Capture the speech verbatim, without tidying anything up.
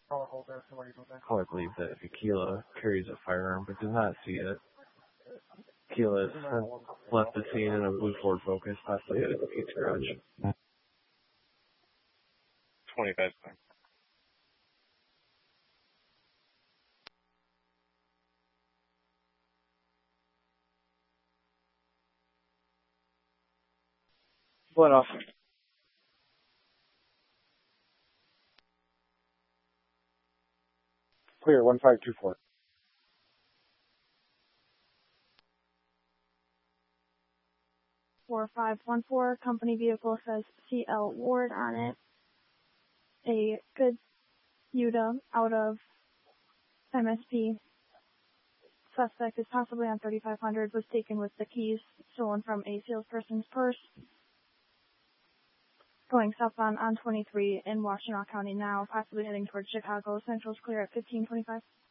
Caller believes that Aquila carries a firearm but does not see it. Aquila has left the scene in a blue Ford Focus, possibly at a pizza garage. twenty-five. Split off. Clear, one five two four. four five one four, company vehicle says C L Ward on it. A good U D A out of M S P. Suspect is possibly on thirty-five hundred, was taken with the keys stolen from a salesperson's purse. Going southbound on twenty-three in Washtenaw County now, possibly heading towards Chicago. Central's clear at fifteen twenty-five.